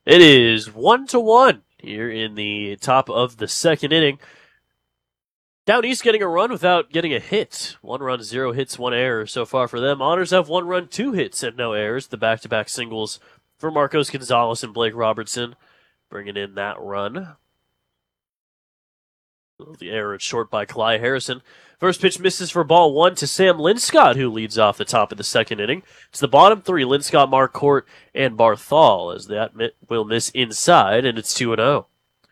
It is 1-1 here in the top of the second inning. Down East getting a run without getting a hit. 1 run, 0 hits, 1 error so far for them. Honors have 1 run, 2 hits, and no errors. The back-to-back singles for Marcos Gonzalez and Blake Robertson, bringing in that run. The error short by Cly Harrison. First pitch misses for ball 1 to Sam Linscott, who leads off the top of the second inning. It's the bottom three, Linscott, Marquardt, and Barthal, as that will miss inside, and it's 2-0.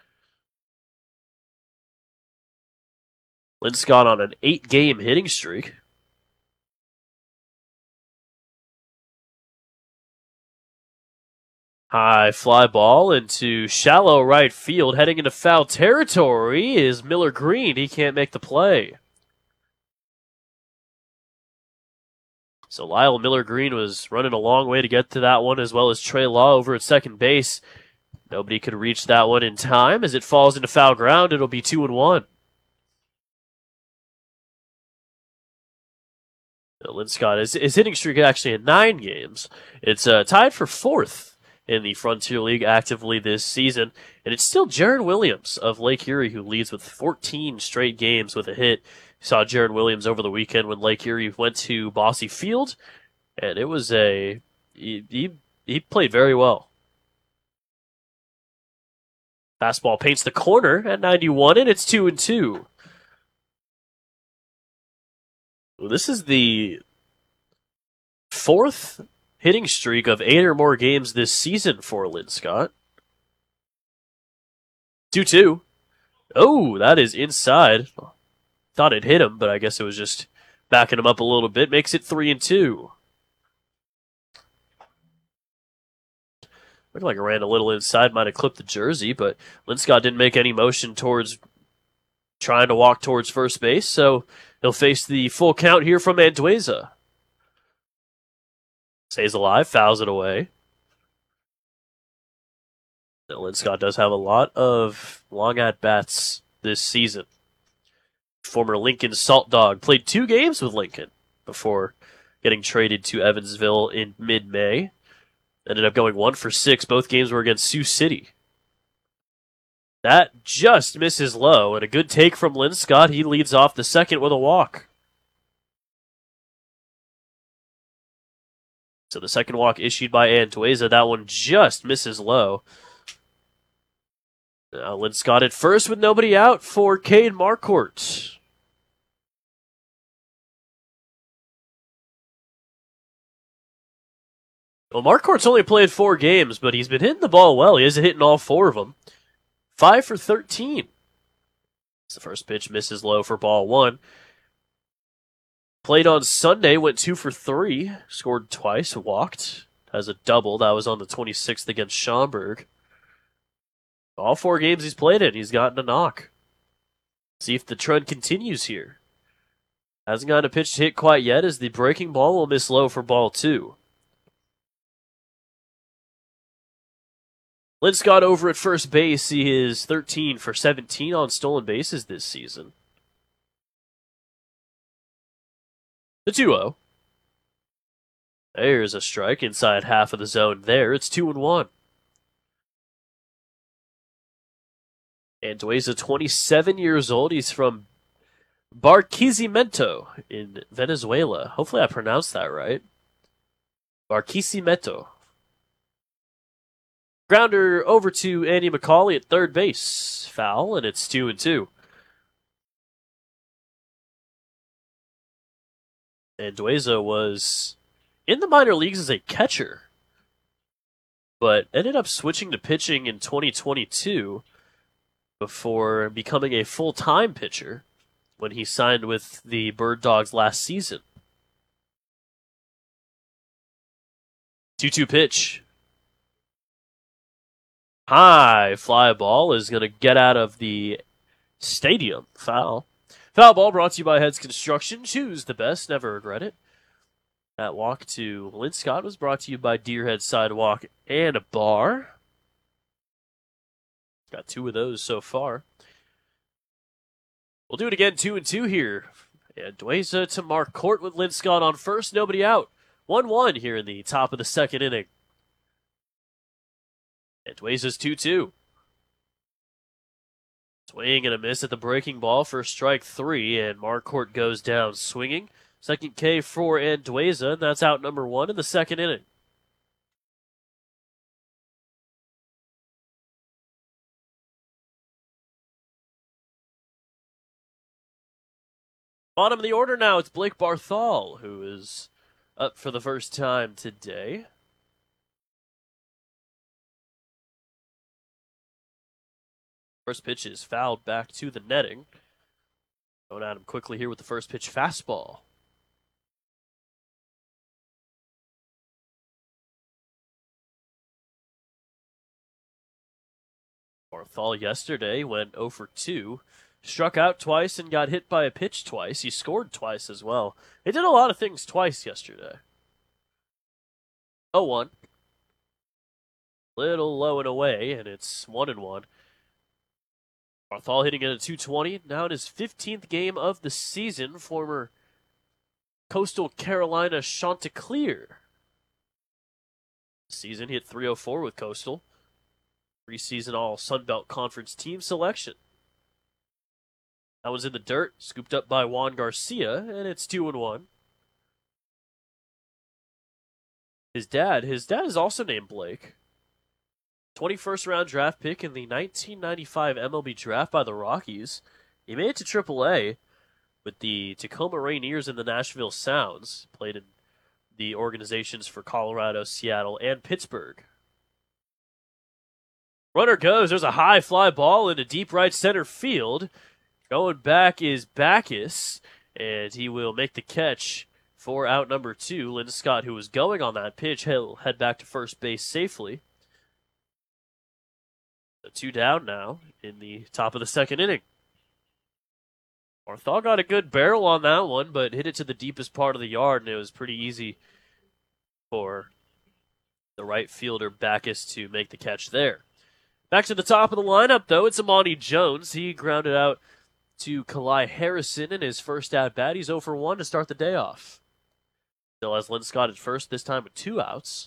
Linscott on an 8-game hitting streak. High fly ball into shallow right field. Heading into foul territory is Miller Green. He can't make the play. So Lyle Miller Green was running a long way to get to that one, as well as Trey Law over at second base. Nobody could reach that one in time. As it falls into foul ground, it'll be 2-1. Linscott is hitting streak actually in 9 games. It's tied for 4th in the Frontier League actively this season. And it's still Jaron Williams of Lake Erie who leads with 14 straight games with a hit. You saw Jaron Williams over the weekend when Lake Erie went to Bosse Field, and it was he played very well. Fastball paints the corner at 91, and it's 2-2. This is the 4th hitting streak of 8 or more games this season for Linscott. 2-2. Oh, that is inside. Thought it hit him, but I guess it was just backing him up a little bit. Makes it 3-2. Looked like it ran a little inside, might have clipped the jersey, but Linscott didn't make any motion towards trying to walk towards first base, so he'll face the full count here from Andueza. Stays alive, fouls it away. Now, Linscott does have a lot of long at-bats this season. Former Lincoln Salt Dog played 2 games with Lincoln before getting traded to Evansville in mid-May. Ended up going 1 for 6. Both games were against Sioux City. That just misses low, and a good take from Linscott. He leads off the second with a walk. So the second walk issued by Andueza. That one just misses low. Now Linscott at first with nobody out for Cade Marquardt. Well, Marquardt's only played 4 games, but he's been hitting the ball well. He has a hit in all 4 of them. 5 for 13. The first pitch misses low for ball 1. Played on Sunday, went 2 for 3. Scored twice, walked. Has a double. That was on the 26th against Schaumburg. All 4 games he's played in, he's gotten a knock. See if the trend continues here. Hasn't gotten a pitch to hit quite yet, as the breaking ball will miss low for ball 2. Linscott over at first base. He is 13 for 17 on stolen bases this season. The 2-0. There's a strike inside half of the zone there. It's 2-1. Andueza, 27 years old. He's from Barquisimeto in Venezuela. Hopefully I pronounced that right. Barquisimeto. Grounder over to Andy McCauley at third base. Foul, and it's 2-2. Andueza was in the minor leagues as a catcher, but ended up switching to pitching in 2022 before becoming a full-time pitcher when he signed with the Bird Dogs last season. 2-2 pitch. High fly ball is going to get out of the stadium. Foul. Foul ball brought to you by Heads Construction. Choose the best, never regret it. That walk to Linscott was brought to you by Deerhead Sidewalk and a Bar. Got 2 of those so far. We'll do it again, 2-2 here. Andueza to Marquardt with Linscott on first, nobody out. 1-1 here in the top of the second inning. And Dweza's 2-2. Swing and a miss at the breaking ball for strike 3, and Marquardt goes down swinging. Second K for Andueza, and that's out number 1 in the second inning. Bottom of the order now, it's Blake Barthol, who is up for the first time today. First pitch is fouled back to the netting. Going at him quickly here with the first pitch fastball. Barthol yesterday went 0 for 2. Struck out twice and got hit by a pitch twice. He scored twice as well. He did a lot of things twice yesterday. 0-1. Little low and away, and it's 1-1. Barthol hitting at a 220, now in his 15th game of the season. Former Coastal Carolina Chanticleer. Season hit 304 with Coastal. Preseason All Sun Belt Conference team selection. That was in the dirt, scooped up by Juan Garcia, and it's 2-1. His dad is also named Blake. 21st round draft pick in the 1995 MLB draft by the Rockies. He made it to AAA with the Tacoma Rainiers and the Nashville Sounds. Played in the organizations for Colorado, Seattle, and Pittsburgh. Runner goes. There's a high fly ball into deep right center field. Going back is Backus, and he will make the catch for out number 2. Lynn Scott, who was going on that pitch, he'll head back to first base safely. 2 down now in the top of the second inning. Barthol got a good barrel on that one, but hit it to the deepest part of the yard, and it was pretty easy for the right fielder Backus to make the catch there. Back to the top of the lineup, though, it's Amani Jones. He grounded out to Kalai Harrison in his first at-bat. He's 0 for 1 to start the day off. Still has Lynn Scott at first, this time with 2 outs.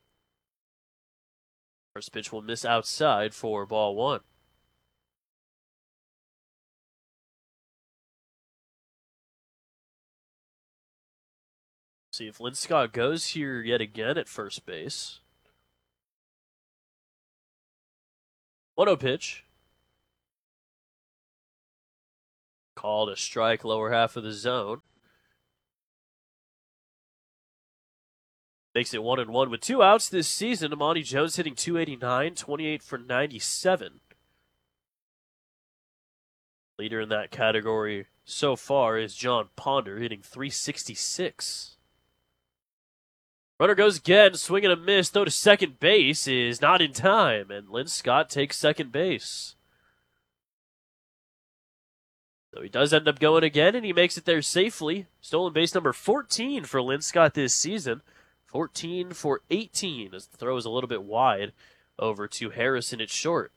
First pitch will miss outside for ball 1. See if Lynn Scott goes here yet again at first base. 1-0 pitch. Called a strike, lower half of the zone. Makes it 1-1 with 2 outs this season. Amani Jones hitting .289, 28 for 97. Leader in that category so far is John Ponder, hitting .366. Runner goes again, swing and a miss, throw to second base is not in time, and Lynn Scott takes second base. So he does end up going again, and he makes it there safely. Stolen base number 14 for Lynn Scott this season. 14 for 18 as the throw is a little bit wide over to Harrison at short.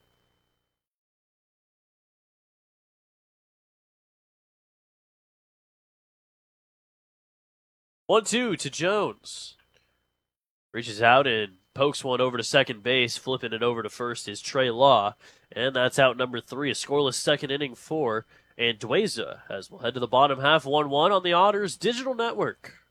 One-two to Jones. Reaches out and pokes one over to second base. Flipping it over to first is Trey Law. And that's out number 3. A scoreless second inning for Andueza as we'll head to the bottom half 1-1 on the Otters Digital Network.